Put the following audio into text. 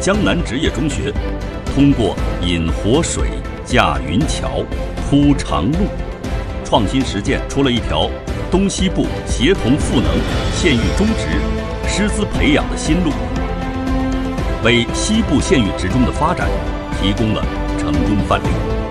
江南职业中学通过引活水、架云桥、铺长路，创新实践出了一条东西部协同赋能、县域中职师资培养的新路，为西部县域职中的发展提供了成功范例。